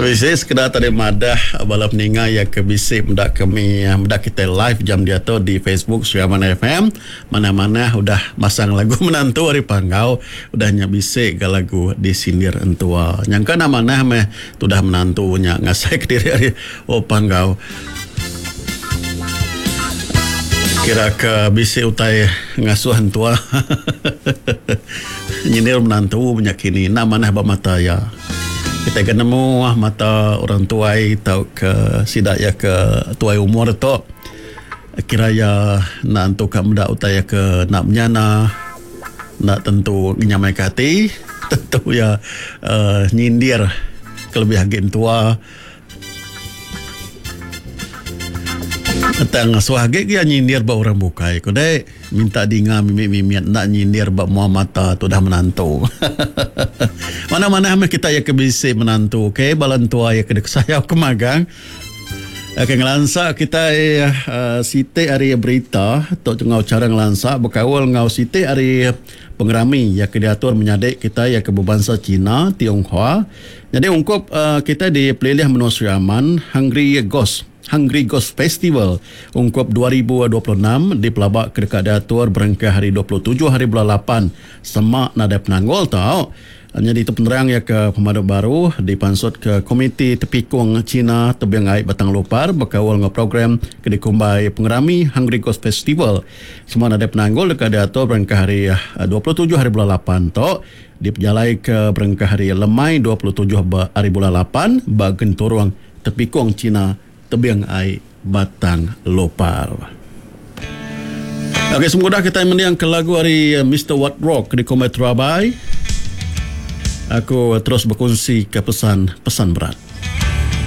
Bisa sekedar tadi madah balap ninga ya ke bisi mendak kami mendak kita live jam dia tu di Facebook Suraman FM mana-mana udah masang lagu menantu hari panggau udah nya bisi ke lagu disindir entua nyangka mana meh sudah menantunya ngasai ke diri hari panggau kira ke bisi utai ngasuh entua nyindir menantu menyakini namanya mata ya kita kenemu mata orang tuai tau ke sidak ya ke tuai umur tu kira ya nak untuk kamu dak utaya ke nak menyana nak tentu nyamai kati tentu ya nyindir kelebihan gen tua tang suhage dia nyindir ba orang bukai ko dek minta dinga mimiat nak nyindir ba mua mata tu dah menantu mana-mana kita ya kebisi menantu ke balan tua ya kedek saya kemagang ke ngelansa kita site hari berita tok ngau cara ngelansa berkawal ngau site hari pengerami ya diatur menyadek kita ya ke berbangsa Cina Tionghoa jadi ungkup kita di playlist menu Suraman Hungry Ghost Festival ungkup 2026 di Pelabak Kedekat Datur berangka hari 27 hari bulan 8 semak nada penanggol tau hanya di penerang ya ke pemadam baru dipansut ke Komiti Tepikung Cina Tebiang Aib Batang Lopar berkawal dengan program ke dikumbai pengerami Hungry Ghost Festival semua nada penanggol dekat Datur berangka hari 27 hari bulan 8 tau diperjalai ke berangka hari Lemai 27 hari bulan 8 bagian turung Tepikung Cina Tebiang Air Batang Lopar. Okey, semoga kita mendiang ke lagu hari Mr. What Rock di Komet Rabai. Aku terus berkongsi ke pesan berat.